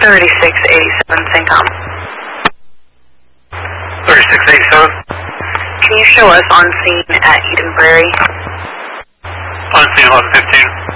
3687 St. Thomas. 3687? Can you show us on scene at Eden Prairie? On scene 1115.